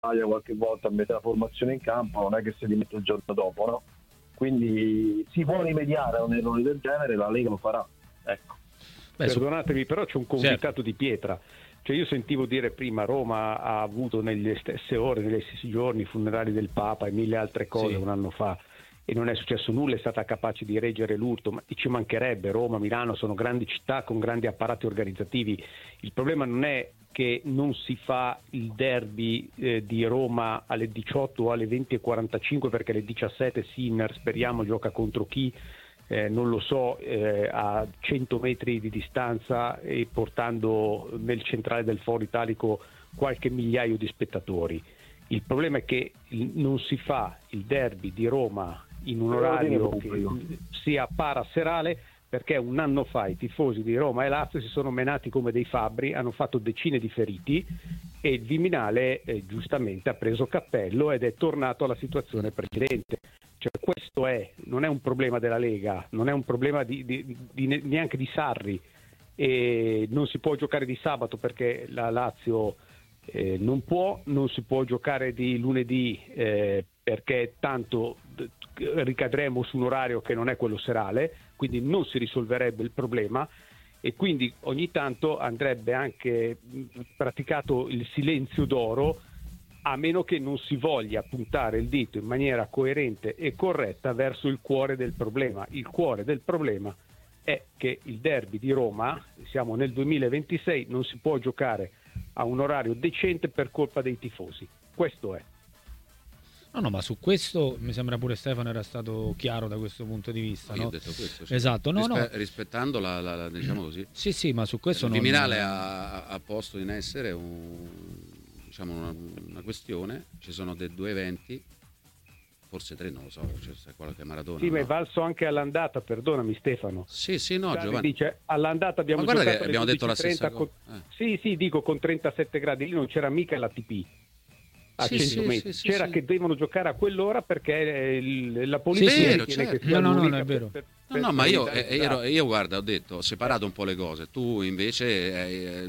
qualche volta a metà formazione in campo, non è che si dimette il giorno dopo, no? Quindi si può rimediare a un errore del genere, la Lega lo farà, ecco. Perdonatemi, però c'è un convitato di pietra. Cioè io sentivo dire prima Roma ha avuto nelle stesse ore, negli stessi giorni i funerali del Papa e mille altre cose un anno fa e non è successo nulla, è stata capace di reggere l'urto, ma ci mancherebbe. Roma, Milano sono grandi città con grandi apparati organizzativi. Il problema non è che non si fa il derby di Roma alle 18 o alle 20:45 perché alle 17 Sinner, speriamo, gioca contro chi? Non lo so, a 100 metri di distanza e portando nel centrale del Foro Italico qualche migliaio di spettatori. Il problema è che non si fa il derby di Roma in un orario che sia paraserale, perché un anno fa i tifosi di Roma e Lazio si sono menati come dei fabbri, hanno fatto decine di feriti e il Viminale giustamente ha preso cappello ed è tornato alla situazione precedente. Cioè, questo non è un problema della Lega, non è un problema neanche di Sarri, e non si può giocare di sabato perché la Lazio non si può giocare di lunedì perché tanto ricadremo su un orario che non è quello serale, quindi non si risolverebbe il problema e quindi ogni tanto andrebbe anche praticato il silenzio d'oro, a meno che non si voglia puntare il dito in maniera coerente e corretta verso il cuore del problema. Il cuore del problema è che il derby di Roma, siamo nel 2026, non si può giocare a un orario decente per colpa dei tifosi. Questo è. No, ma su questo mi sembra pure Stefano era stato chiaro da questo punto di vista. Io no? ho detto questo, sì. Esatto, rispettando la diciamo così. Sì, ma su questo il Viminale ha posto in essere una questione. Ci sono due eventi, forse tre, non lo so, c'è qualche maratona. Sì, ma è valso anche all'andata, perdonami Stefano. Sì, no, Giovanni. Dice, all'andata abbiamo giocato che abbiamo detto la stessa cosa. Sì, dico con 37 gradi, lì non c'era mica l'ATP. A 100 metri. C'era che devono giocare a quell'ora perché la polizia ritiene che sia non è vero. No, ma io guarda, ho detto, ho separato un po' le cose. Tu invece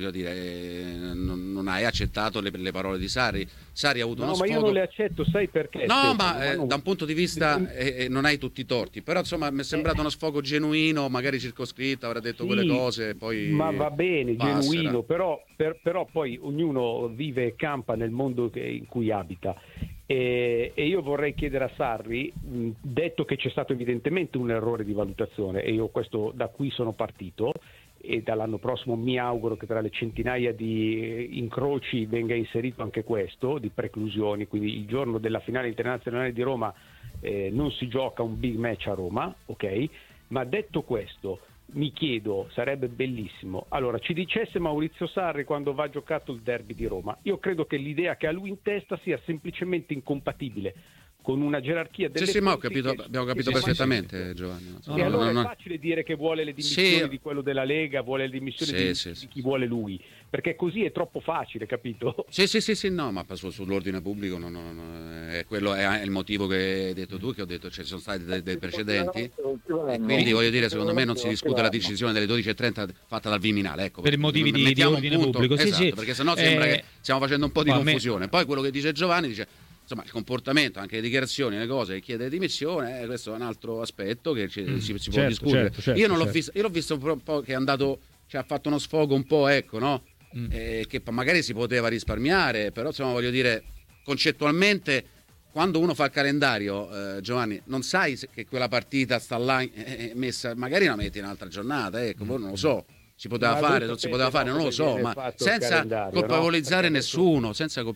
non hai accettato le parole di Sarri. Sarri ha avuto uno sfogo. Ma io non le accetto, sai perché? No, ma da un punto di vista non hai tutti i torti, però insomma mi è sembrato uno sfogo genuino, magari circoscritto, avrà detto quelle cose, poi ma va bene, passerà. Genuino, però poi ognuno vive e campa nel mondo in cui abita. E io vorrei chiedere a Sarri, detto che c'è stato evidentemente un errore di valutazione, e io questo da qui sono partito, e dall'anno prossimo mi auguro che tra le centinaia di incroci venga inserito anche questo, di preclusioni, quindi il giorno della finale internazionale di Roma non si gioca un big match a Roma, ok? Ma detto questo, mi chiedo, sarebbe bellissimo, allora ci dicesse Maurizio Sarri quando va giocato il derby di Roma, io credo che l'idea che ha lui in testa sia semplicemente incompatibile con una gerarchia delle ma abbiamo capito perfettamente, Giovanni. E allora è facile dire che vuole le dimissioni di quello della Lega, vuole le dimissioni di chi vuole lui, perché così è troppo facile, capito? Sì, no, ma sull'ordine pubblico quello è il motivo che hai detto tu, che ho detto ci sono stati dei precedenti, e quindi voglio dire, secondo me non si discute la decisione delle 12:30 fatta dal Viminale, ecco, per i motivi di ordine pubblico, esatto, perché sennò sembra che stiamo facendo un po' di confusione. Poi quello che dice Giovanni dice, insomma, il comportamento, anche le dichiarazioni, le cose che chiede dimissione, questo è un altro aspetto che si può discutere. Certo, io l'ho visto un po' che è andato, ha fatto uno sfogo un po', ecco, no? Che magari si poteva risparmiare, però insomma voglio dire, concettualmente, quando uno fa il calendario, Giovanni, non sai che quella partita sta là messa, magari la metti in un'altra giornata, ecco, non lo so. Si poteva fare, non si poteva fare, non lo so, ma senza colpevolizzare nessuno,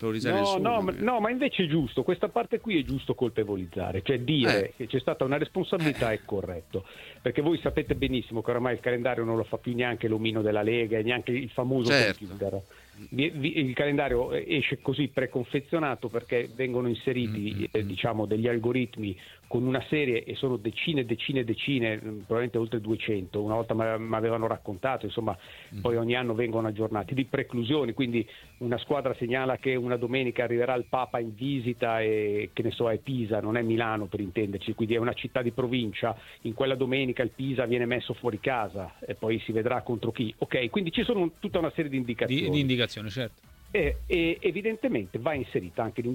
No, ma invece è giusto, questa parte qui è giusto colpevolizzare, cioè dire che c'è stata una responsabilità è corretto, perché voi sapete benissimo che oramai il calendario non lo fa più neanche l'omino della Lega e neanche il famoso computer. Il calendario esce così preconfezionato perché vengono inseriti degli algoritmi con una serie, e sono decine, probabilmente oltre 200, una volta mi avevano raccontato, insomma, poi ogni anno vengono aggiornati, di preclusioni, quindi una squadra segnala che una domenica arriverà il Papa in visita e che ne so, è Pisa, non è Milano per intenderci, quindi è una città di provincia, in quella domenica il Pisa viene messo fuori casa e poi si vedrà contro chi, ok, quindi ci sono tutta una serie di indicazioni. Di indicazioni, certo. e evidentemente va inserita anche